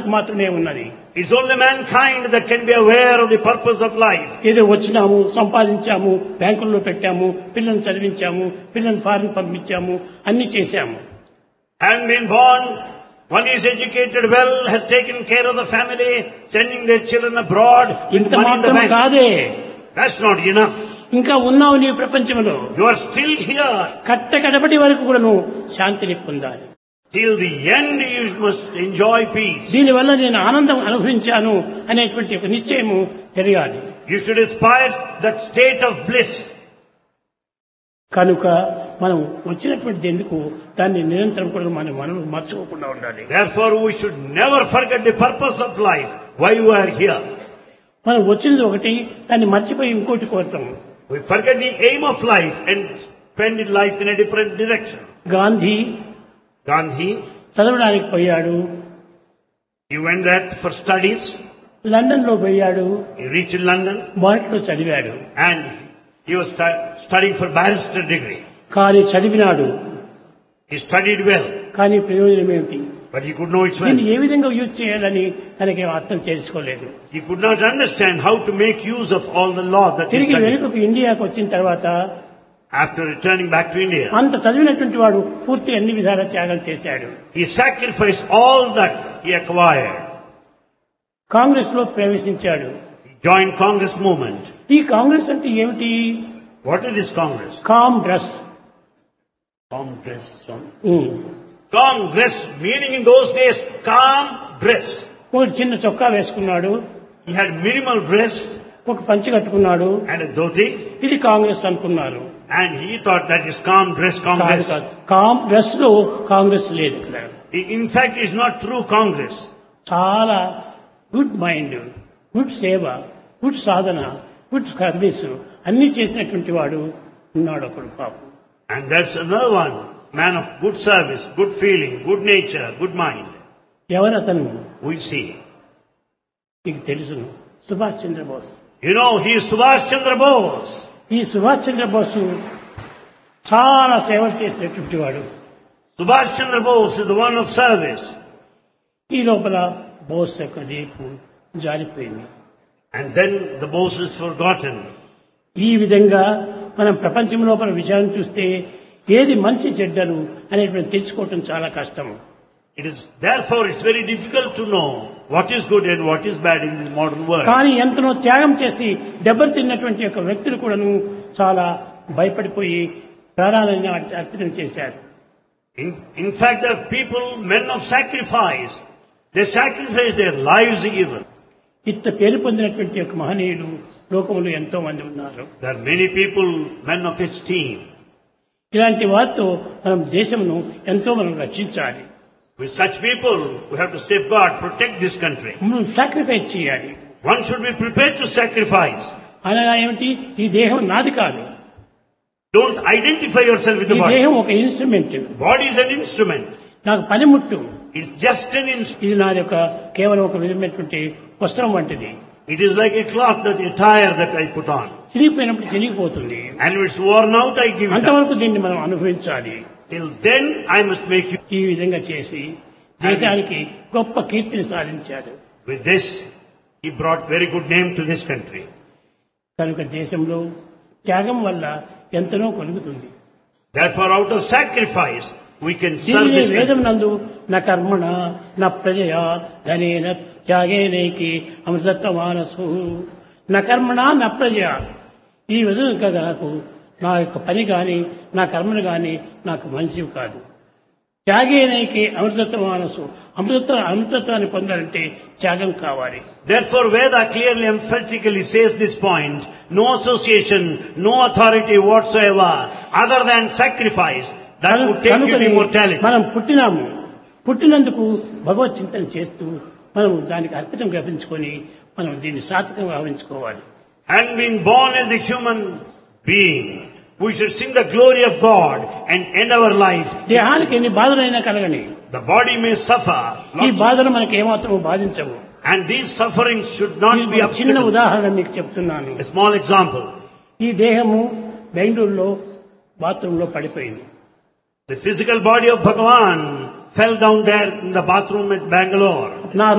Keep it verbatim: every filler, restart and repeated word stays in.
మానవులకు మాత్రమే ఉన్నది. It's only mankind that can be aware of the purpose of life. ఏదో వచ్చినాము, సంపాదించాము, బ్యాంకుల్లో పెట్టాము, పిల్లల్ని చదివించాము, పిల్లల్ని ఫారిన్ పంపించాము, అన్ని చేశాము. Having been born, one is educated well, has taken care of the family, sending their children abroad with ఇంత money in the మాత్రం bank. కాదే, That's not enough. ఇంకా ఉన్నావు నీ ప్రపంచంలో. You are still here. కట్ట కడపటి వరకు కూడా నువ్వు శాంతిని పొందాలి. Till the end you must enjoy peace. దీనివల్ల నేను ఆనందం అనుభవించాను అనేటువంటి ఒక నిశ్చయము తెలియాలి. You should aspire that state of bliss. కనుక మనం వచ్చినటువంటి ఎందుకు దాన్ని నిరంతరం కూడా మనం మనం మర్చిపోకుండా ఉండాలి. Therefore we should never forget the purpose of life, why we are here. మనం వచ్చినది ఒకటి, దాన్ని మర్చిపోయి ఇంకోటి కోరటం. We forget the aim of life and spend life in a different direction. Gandhi Gandhi, చదవడానికి పోయాడు, he went there for studies. London లో పోయాడు, He reached London మొదట్లో చదివాడు. and he was stu- studying for barrister degree. కానీ చదివినాడు, He studied well, కానీ ప్రయోజనం ఏమిటి? but he could know its దీన్ని well. ఏ విధంగా యూజ్ చేయాలని తనకి అర్థం చేసుకోలేదు. He could not understand how to make use of all the law that he తిరిగి studied. వెనుకకు ఇండియాకు వచ్చిన తర్వాత After returning back to India, అంత చదివినటువంటి వాడు పూర్తి అన్ని విధాల త్యాగం చేశాడు. he sacrificed all that he acquired. Congress లో ప్రవేశించాడు. He joined Congress movement. ఈ కాంగ్రెస్ అంటే ఏమిటి? What is this Congress? Com dress. Congress. Congress, meaning in those days, calm dress. ఒకటి చిన్న చొక్కా వేసుకున్నాడు, He had minimal dress ఒక పంచి కట్టుకున్నాడు. and a dhoti, ఇది కాంగ్రెస్ అనుకున్నారు. and he thought that is calm dress కాదు Congress. కాదు. కామ్ డ్రెస్ లో కాంగ్రెస్ లేదు ఇక్కడ. In fact, it's not true Congress. చాలా గుడ్ మైండ్, గుడ్ సేవ, గుడ్ సాధన, గుడ్ సర్వీస్ అన్ని చేసినటువంటి వాడు ఉన్నాడు ఒకడు పాపం. And that's another one, man of good service, good feeling, good nature, good mind. ఎవరతను? We see. మీకు తెలుసును, Subhash Chandrabose. You know, he is Subhash Chandra Bose. ఈ సుభాష్ చంద్రబోసు చాలా సేవలు చేసినటువంటి వాడు. Subhash Chandra Bose is the one of service. ఈ లోపల బోస్ యొక్క రేపు జారిపోయింది. And then the Bose is forgotten. ఈ విధంగా మనం ప్రపంచం లోపల విషయాన్ని చూస్తే ఏది మంచి చెడ్డలు అనేటువంటి తెలుసుకోవటం చాలా కష్టం. It is therefore it's very difficult to know what is good and what is bad in this modern world. కానీ ఎంతనో త్యాగం చేసి దెబ్బతిన్నటువంటి యొక్క వ్యక్తులు కూడాను చాలా భయపడిపోయి ప్రాణాలను అర్పితం చేశారు. In, in fact, there are people, men of sacrifice. They sacrifice their lives even. ఇంత పేరు పొందినటువంటి యొక్క మహనీయులు లోకంలో ఎంతో మంది ఉన్నారు. There are many people, men of esteem. ఇలాంటి వారితో మనం దేశంను ఎంతో మనం రక్షించాలి. With such people, we have to safeguard, protect this country. మనం సాక్రిఫైస్ చేయాలి. One should be prepared to sacrifice. అనగా ఏమిటి? ఈ దేహం నాది కాదు. Don't identify yourself with the ఈ body. దేహం ఒక instrument. Body is an instrument. నాకు పనిముట్టు. It's just an instrument. ఇది నా యొక్క కేవలం ఒక విధమైనటువంటి వస్త్రం వంటిది. It is like a cloth, that attire that I put on. చిరిగిపోయినప్పుడు చిరిగిపోతుంది. And if it's worn out, I give it up. అంతవరకు దీన్ని మనం అనుభవించాలి. Till then, I must make you. ఈ విధంగా చేసి దేశానికి గొప్ప కీర్తిని సాధించాడు. With this, he brought very good name to this country. కనుక దేశంలో త్యాగం వల్ల ఎంతనో కలుగుతుంది. Therefore, out of sacrifice, we can serve దీనిని this country. వేదం నందు నా కర్మణ నా ప్రజయా ధనేన త్యాగేనైకి అమృతత్వ మానసు నా కర్మణ నా ప్రజయా. ఈ విధంగా నాకు నా యొక్క పని కానీ నా కర్మను కానీ నాకు మంచివి కాదు. త్యాగేనైకి అమృతత్వ మానసు. అమృత అమృతత్వాన్ని పొందాలంటే త్యాగం కావాలి. Therefore, Veda clearly emphatically says this point: no association, no authority whatsoever, other than sacrifice, that would take you to immortality. మనం పుట్టినాము, పుట్టినందుకు భగవత్ చింతన చేస్తూ మనం దానికి అర్పితం గమనించుకొని మనం దీన్ని సార్థకంగా భావించుకోవాలి. And being born as a human being, we should sing the glory of God and end our life. దేహానికి ఎన్ని బాధలైనా కలగని, The body may suffer, ఈ lots, బాధలు మనకి ఏమాత్రం బాధించవు. and these sufferings should not be ఈ చిన్న obstacles. ఉదాహరణ మీకు చెప్తున్నాను. A small example: ఈ దేహము బెంగళూరులో బాత్రూంలో పడిపోయింది. the physical body of Bhagavan fell down there in the bathroom at Bangalore. నా